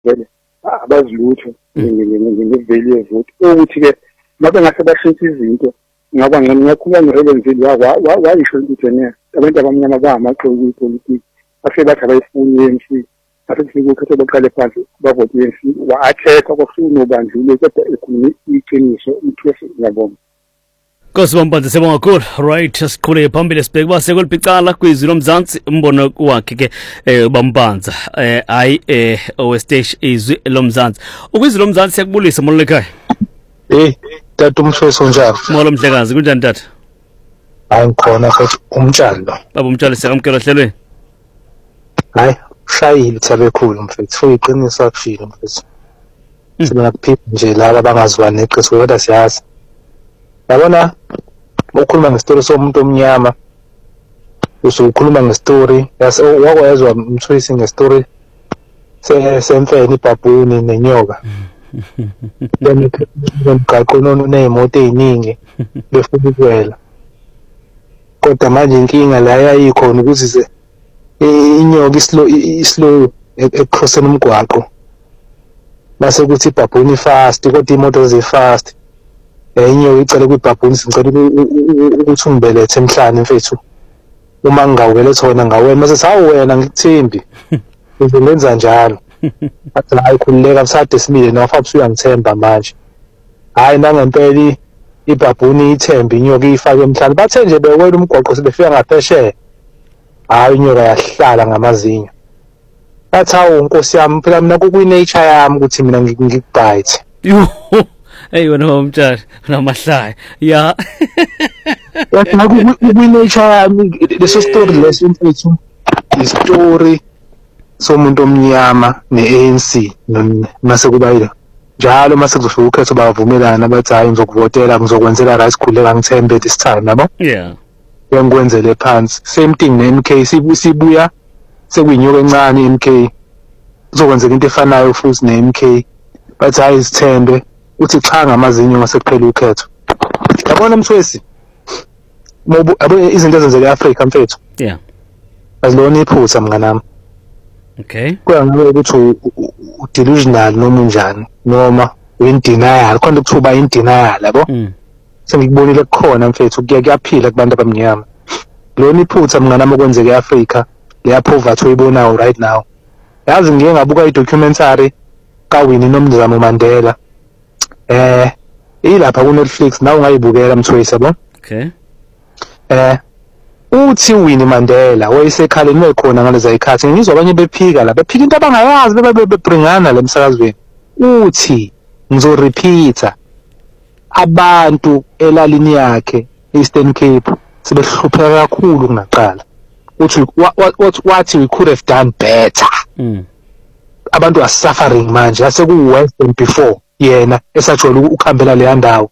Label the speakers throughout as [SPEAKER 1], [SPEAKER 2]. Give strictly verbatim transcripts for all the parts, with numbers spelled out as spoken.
[SPEAKER 1] vele abazilutho ngevalue yevote ukuthi ke ngabe ngase bashintsha izinto ngaba ngiyakhuluma noRelenzile wayisho ukuthi ne abantu abamnyama bamaqoqo kwipolitiki base bathi abayifuni I N C base kufika ukhetho baqale phansi bavote I N C wa-attack kwasuna ubandlululo kodwa ekhuluma iqiniso iphesi ngiyabonga.
[SPEAKER 2] Nkosi Bambanza sibonga kakhulu. Right, siqhubeke phambili sibheke base kwelipicala kwizwi lomzansi umbono wakhe ke Bambanza eh ayi eh owestage izwi lomzansi. Ukwizwi lomzansi siyakubulisa molole ekhaya.
[SPEAKER 3] Eh tata umshweso njalo.
[SPEAKER 2] Molo Mhlekazi kunjani tata?
[SPEAKER 3] Hayi ngikhona futhi umtshalo.
[SPEAKER 2] Baba umtshalo siyakamkela hlelweni.
[SPEAKER 3] Hayi shayile thabekhulu mfethu fuyiqinisa akushilo mfethu. Sibaphipha nje laba abangazwani neqiniso kodwa siyazi. Yabona ukhuluma ngestory somuntu omnyama usukhuluma ngestory yase wakwezwa umthwisi ngestory semfene ibhabhuni nenyoka lemqaqonono nezimoto eziningi befuna ukwela kodwa manje inkinga la yayikhona ukuthi se inyoka islo islo ecrossing umgwaqo base kuthi ibhabhuni fast kodwa imoto zi fast enye icela kwibhabhuni sicela ukuthi ungibelethe emhlanje mfethu uma ngingawubeletha wena ngawena mase sawena ngikuthembi ngizenza njalo athi hayi khulileka msade simile nofa usuyangithemba manje hayi nangempela ibhabhuni ithemba inyoka ifake emhlanje bathe nje bewela umgwaqo sebefika ngaphesheya hayi inyoka yahlala ngamazinyo bathi hawu nkosi yami phela mina kukwinature yami ukuthi mina ngikubhayithe
[SPEAKER 2] hey wena umtshalo namahlaya ya
[SPEAKER 3] yathi kukwinature yami leso story leso mfethu istory somuntu omnyama ne-A N C mase kubayile njalo mase kuzofika ukhetho bavumelana bathi hayi ngizokuvotela ngizokwenzela right khuleka ngithembe this time yabo
[SPEAKER 2] yeah
[SPEAKER 3] ngikwenzele phansi same thing ne-M K sibuya sekuyinyoka encane i-M K uzokwenzela into efanayo futhi ne-M K bathi hayi isithembe uthi cha ngamazinyo masekuphela ukhetho yabona mthwesi mobu izinto ezenzeka eAfrika mfethu
[SPEAKER 2] yeah
[SPEAKER 3] azilona iphutha mnganami.
[SPEAKER 2] Okay.
[SPEAKER 3] Kuyangabe ukuthi u-delusional noma unjani noma u-in-denial khona ukuthuba in-denial yabo.
[SPEAKER 2] Mm.
[SPEAKER 3] Sengikubonile kukhona mfethu kuya kuyaphila kubantu abamnyama. Lona iphutha mnganami okwenzeka eAfrika leya poverty oyibonayo right now. Yazi ngike ngabuka i-documentary kaWinnie Nomzamo Mandela. Eh ilapha ku Netflix nawe ungayibukela mthwesa yabo.
[SPEAKER 2] Okay.
[SPEAKER 3] Eh uthi Winnie Mandela wayesekhaleni wekhona ngalezi zikhathi ngizwa abanye bephika la bephika into abangayazi bebebringana lemsakazweni uthi ngizorepeata abantu elalini yakhe Eastern Cape sebehlupheka kakhulu kunaqala uthi wathi we could have done better.
[SPEAKER 2] Mm.
[SPEAKER 3] Abantu are suffering manje ase ku worse than before yena esajwayele ukukhambela le ndawo.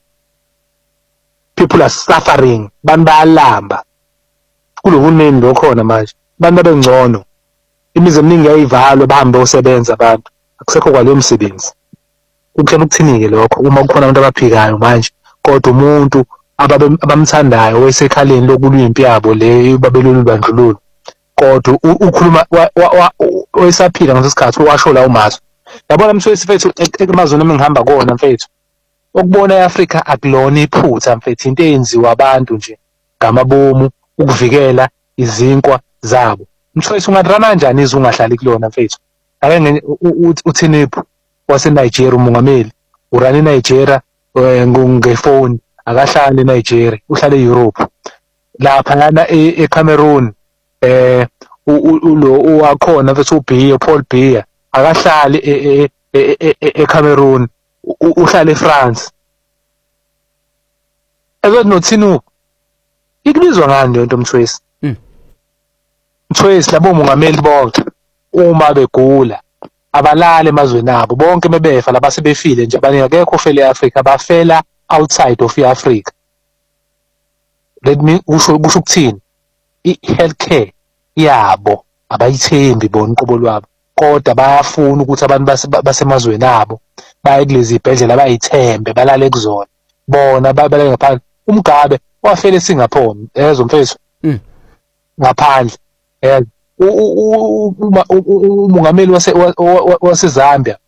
[SPEAKER 3] People are suffering banbalamba kulo hulumeni lokhona manje abantu abengcono imizi eminingi yayivalwa bahambe osebenza abantu akusekho kwaleyo msebenzi kukhona ukuthinike lokho uma kukhona abantu abaphikayo manje kodwa umuntu abamthandayo wesekhaleni lokulwa impi yabo le babelulu bandlululo kodwa ukhuluma oyisaphila ngasesikhathi washo la uMazo yabona mthwesi mfethu emazweni emngihamba kona mfethu ukubona eAfrika akulona iphutha mfethu into eyenziwa abantu nje ngamabomu ukuvikela izinkwa zabo mthwesi ungadrana kanjani izwe ungahlali kulona mfethu ake uThinipu wase Nigeria umongameli urana eNigeria ngefoni akahlali eNigeria uhlala eEurope lapha lana eCameroon eh ulo owakhona mfethu uBiya Paul Biya akahlali eCameroon uhlala eFrance eke noThinipu ikubizwa ngani lento mthwesi mthwesi labo mongameli bonke uma begula abalala emazweni abo bonke bebefa labasebefile nje abaningi akekho ofele eAfrika bafela outside of eAfrika. Let me usho kusho ukuthini i-healthcare yabo abayithembi bona uqobo lwabo kodwa bayafuna ukuthi abantu basemazweni abo baye kulezi ibhedlela bayithembe balale kuzona bona babalale ngaphandle. Umgabe wafela eSingapore yezwa mfethu ngaphandle yezwa umongameli wase waseZambia